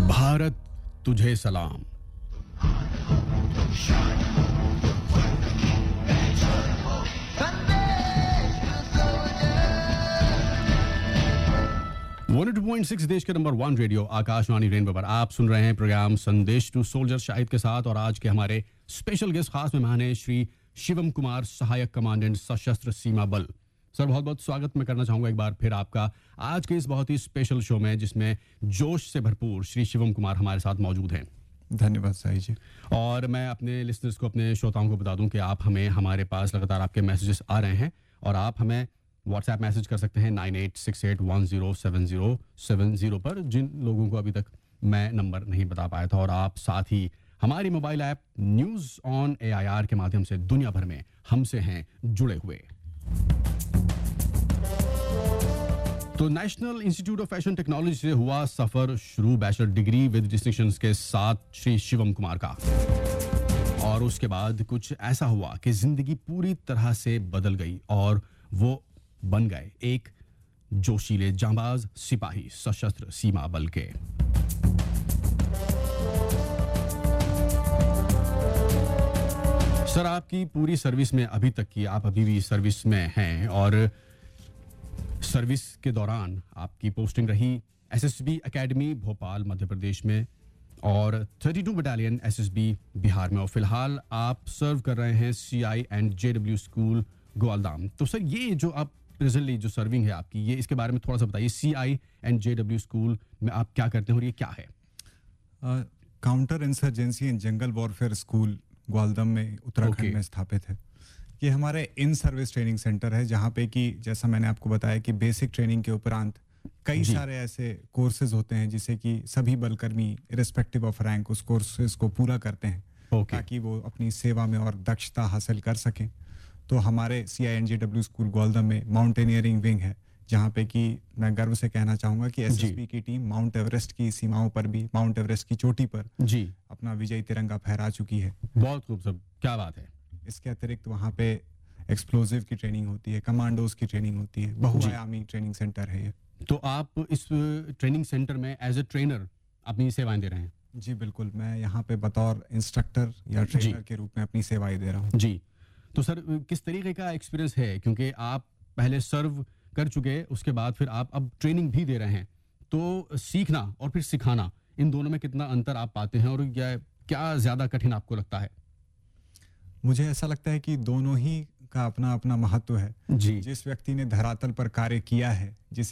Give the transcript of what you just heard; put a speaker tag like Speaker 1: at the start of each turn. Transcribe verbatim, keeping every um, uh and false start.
Speaker 1: भारत तुझे सलाम। One two point six देश के number one radio Akashvani rainbow पर आप सुन रहे हैं प्रोग्राम संदेश टू सोल्जर शाहिद के साथ। और आज के हमारे स्पेशल गेस्ट खास मेहमान हैं श्री शिवम कुमार, सहायक कमांडेंट सशस्त्र सीमा बल। सर, बहुत बहुत स्वागत मैं करना चाहूंगा एक बार फिर आपका आज के इस बहुत ही स्पेशल शो में, जिसमें जोश से भरपूर श्री शिवम कुमार हमारे साथ मौजूद हैं।
Speaker 2: धन्यवाद साई जी।
Speaker 1: और मैं अपने लिसनर्स को, अपने श्रोताओं को बता दूं कि आप हमें, हमारे पास लगातार आपके मैसेजेस आ रहे हैं और आप हमें व्हाट्सएप मैसेज कर सकते हैं nine eight six eight one zero seven zero seven zero पर, जिन लोगों को अभी तक मैं नंबर नहीं बता पाया था। और आप साथ ही हमारी mobile app news on A I R के माध्यम से दुनिया भर में हमसे हैं जुड़े हुए। तो national institute of fashion technology से हुआ सफर शुरू, बैचलर डिग्री विद डिस्टिंक्शंस के साथ श्री शिवम कुमार का। और उसके बाद कुछ ऐसा हुआ कि जिंदगी पूरी तरह से बदल गई और वो बन गए एक जोशीले जांबाज सिपाही सशस्त्र सीमा बल के। सर, आपकी पूरी सर्विस में अभी तक की, आप अभी भी सर्विस में हैं और सर्विस के दौरान आपकी पोस्टिंग रही एसएसबी एकेडमी भोपाल मध्य प्रदेश में और thirty two battalion SSB Bihar में, और फिलहाल आप सर्व कर रहे हैं सीआई एंड जेडब्ल्यू स्कूल ग्वालदाम। तो सर, ये जो आप प्रेजेंटली जो सर्विंग है आपकी, ये इसके बारे में थोड़ा सा बताइए। सीआई एंड जेडब्ल्यू स्कूल में आप क्या करते हैं और ये क्या है?
Speaker 2: Counter insurgency and jungle warfare school Gwaldam में उत्तराखंड
Speaker 1: Okay.
Speaker 2: में स्थापित है। ये हमारे इन सर्विस ट्रेनिंग सेंटर है, जहाँ पे कि जैसा मैंने आपको बताया कि बेसिक ट्रेनिंग के उपरांत कई
Speaker 1: जी।
Speaker 2: सारे ऐसे कोर्सेज होते हैं जिसे कि सभी बलकर्मी इरेस्पेक्टिव ऑफ रैंक उस कोर्सेज को पूरा करते हैं
Speaker 1: Okay.
Speaker 2: ताकि वो अपनी सेवा में और दक्षता हासिल कर सकें। तो हमारे सी I N J W school Gwaldam में माउंटेनियरिंग विंग है, जहाँ पे कि मैं गर्व से कहना चाहूंगा कि एसएसबी की टीम माउंट एवरेस्ट की सीमाओं पर भी, माउंट एवरेस्ट की चोटी पर
Speaker 1: जी,
Speaker 2: अपना विजयी तिरंगा फहरा चुकी है।
Speaker 1: बहुत खूब सर, क्या बात है।
Speaker 2: इसके अतिरिक्त वहाँ पे एक्सप्लोजिव की ट्रेनिंग होती है, कमांडोज की ट्रेनिंग होती है, बहुआयामी ट्रेनिंग सेंटर है ये।
Speaker 1: तो आप इस ट्रेनिंग सेंटर में एज ए ट्रेनर अपनी सेवाएं दे रहे हैं?
Speaker 2: जी बिल्कुल, मैं यहाँ पे बतौर इंस्ट्रक्टर या ट्रेनर के रूप में अपनी सेवाएं दे रहा हूँ।
Speaker 1: जी। तो सर, किस तरीके का एक्सपीरियंस है, क्योंकि आप पहले सर्व कर चुके, उसके बाद फिर आप अब ट्रेनिंग भी दे रहे हैं, तो सीखना और फिर सिखाना, इन दोनों में कितना अंतर आप पाते हैं और क्या क्या ज्यादा कठिन आपको लगता है?
Speaker 2: मुझे ऐसा लगता है कि दोनों ही का अपना अपना महत्व है।
Speaker 1: जी।
Speaker 2: जिस व्यक्ति ने धरातल पर कार्य किया है, जिस